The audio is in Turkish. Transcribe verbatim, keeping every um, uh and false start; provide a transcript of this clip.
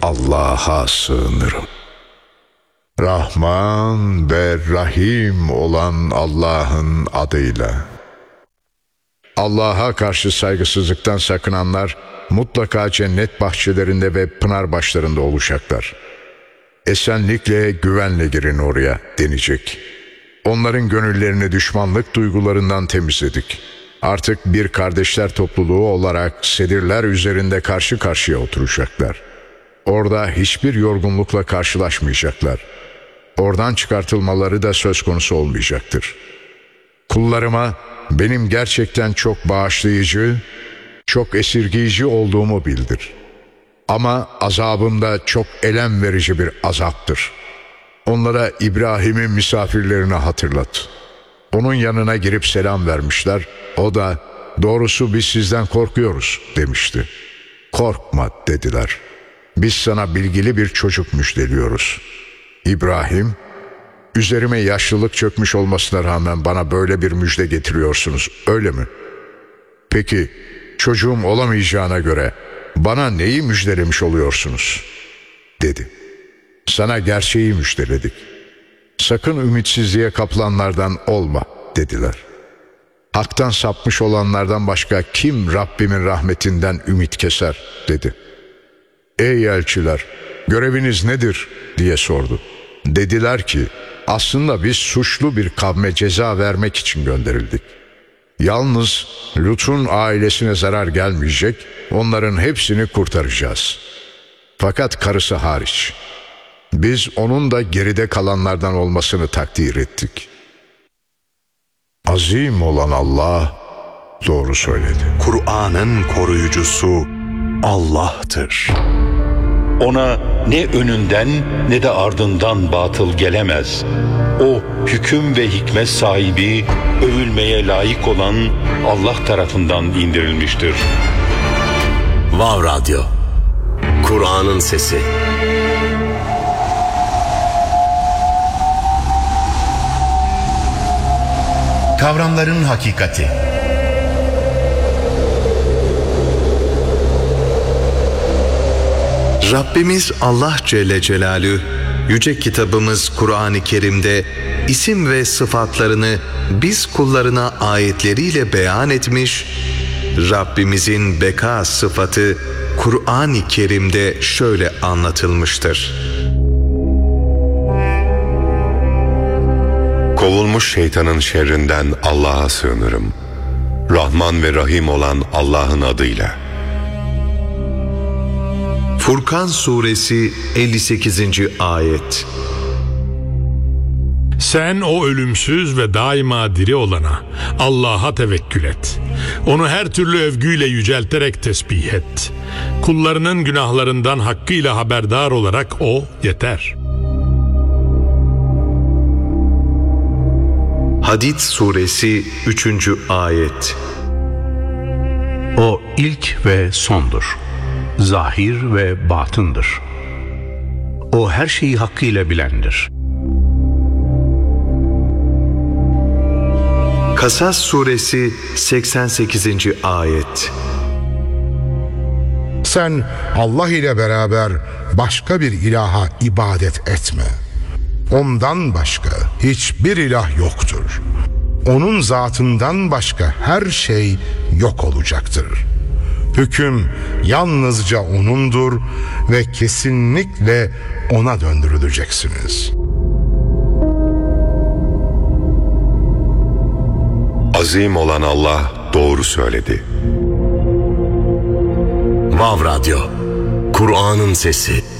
Allah'a sığınırım. Rahman ve Rahim olan Allah'ın adıyla. Allah'a karşı saygısızlıktan sakınanlar mutlaka cennet bahçelerinde ve pınar başlarında olacaklar. Esenlikle, güvenle girin oraya denecek. Onların gönüllerini düşmanlık duygularından temizledik. Artık bir kardeşler topluluğu olarak sedirler üzerinde karşı karşıya oturacaklar. Orada hiçbir yorgunlukla karşılaşmayacaklar. Oradan çıkartılmaları da söz konusu olmayacaktır. Kullarıma benim gerçekten çok bağışlayıcı, çok esirgiyici olduğumu bildir. Ama azabım da çok elem verici bir azaptır. Onlara İbrahim'in misafirlerini hatırlat. Onun yanına girip selam vermişler. O da doğrusu biz sizden korkuyoruz demişti. Korkma dediler. Biz sana bilgili bir çocuk müjdeliyoruz. İbrahim, üzerime yaşlılık çökmüş olmasına rağmen bana böyle bir müjde getiriyorsunuz, öyle mi? Peki çocuğum olamayacağına göre bana neyi müjdelemiş oluyorsunuz? Dedi. Sana gerçeği müjdeledik. Sakın ümitsizliğe kapılanlardan olma dediler. Hak'tan sapmış olanlardan başka kim Rabbimin rahmetinden ümit keser dedi. Ey elçiler, göreviniz nedir diye sordu. Dediler ki aslında biz suçlu bir kavme ceza vermek için gönderildik. Yalnız Lut'un ailesine zarar gelmeyecek, onların hepsini kurtaracağız. Fakat karısı hariç. Biz onun da geride kalanlardan olmasını takdir ettik. Azim olan Allah doğru söyledi. Kur'an'ın koruyucusu Allah'tır. Ona ne önünden ne de ardından batıl gelemez. O hüküm ve hikmet sahibi, övülmeye layık olan Allah tarafından indirilmiştir. Vav Radyo, Kur'an'ın sesi. Kavramların hakikati. Rabbimiz Allah Celle Celaluhu yüce kitabımız Kur'an-ı Kerim'de isim ve sıfatlarını biz kullarına ayetleriyle beyan etmiş. Rabbimizin beka sıfatı Kur'an-ı Kerim'de şöyle anlatılmıştır. Kovulmuş şeytanın şerrinden Allah'a sığınırım. Rahman ve Rahim olan Allah'ın adıyla. Furkan Suresi elli sekizinci ayet. Sen o ölümsüz ve daima diri olana, Allah'a tevekkül et. Onu her türlü övgüyle yücelterek tesbih et. Kullarının günahlarından hakkıyla haberdar olarak o yeter. Hadid Suresi üçüncü ayet. O ilk ve sondur. Zahir ve batındır. O her şeyi hakkıyla bilendir. Kasas Suresi seksen sekizinci ayet. Sen Allah ile beraber başka bir ilaha ibadet etme. Ondan başka hiçbir ilah yoktur. Onun zatından başka her şey yok olacaktır. Hüküm yalnızca O'nundur ve kesinlikle O'na döndürüleceksiniz. Azim olan Allah doğru söyledi. Vav Radyo, Kur'an'ın sesi.